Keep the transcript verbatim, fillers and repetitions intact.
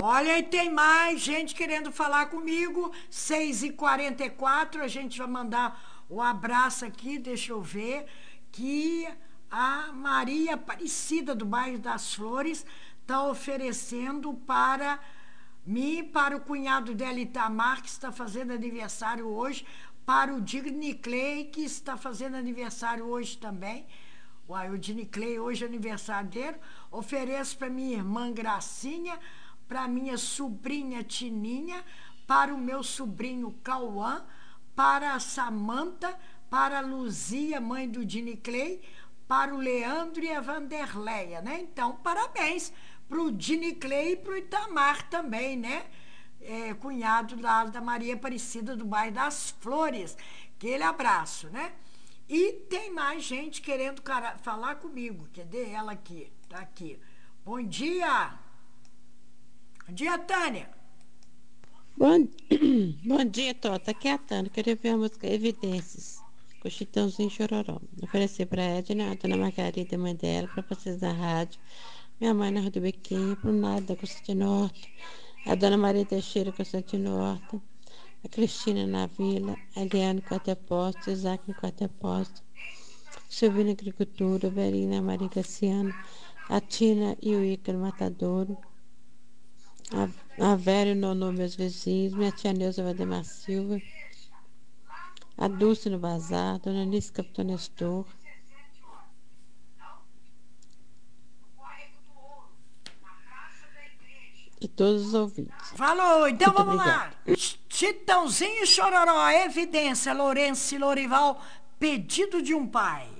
Olha, aí tem mais gente querendo falar comigo. seis e quarenta e quatro, a gente vai mandar o um abraço aqui, deixa eu ver, que a Maria Aparecida, do bairro das Flores, está oferecendo para mim, para o cunhado dela, Itamar, que está fazendo aniversário hoje, para o Digny Clay, que está fazendo aniversário hoje também. Uai, o Digny Clay hoje é aniversário dele. Ofereço para minha irmã Gracinha, para minha sobrinha Tininha, para o meu sobrinho Cauã, para a Samanta, para a Luzia, mãe do Digny Clay, para o Leandro e a Vanderleia, né? Então, parabéns para o Digny Clay e para o Itamar também, né? É, cunhado lá da Maria Aparecida, do bairro das Flores. Aquele abraço, né? E tem mais gente querendo cara, falar comigo. Cadê ela aqui? Tá aqui. Bom dia! Bom dia, Tânia! Bom, bom dia, Tota. Aqui é a Tânia. Queria ver a música Evidências, com Chitãozinho e Chororó. Oferecer pra Edna, a dona Margarida, mãe dela, pra vocês da rádio. Minha mãe na Rua do Bequinho, pro Nada, com Sete Norte. A dona Maria Teixeira, com Sete Norte. A Cristina na Vila. A Eliane com Até Posto. Isaac com Até Posto. Silvina Agricultura. Verina, Maria Cassiano. A Tina e o Ícaro Matadouro. A, a Vera e o Nonô, meus vizinhos, minha tia Neuza Valdemar Silva, a Dulce no Bazar, Dona Anice Capitão Nestor, e todos os ouvintes. Falou, então Muito vamos obrigada. lá. Chitãozinho e Chororó, evidência, Lourenço e Lorival, pedido de um pai.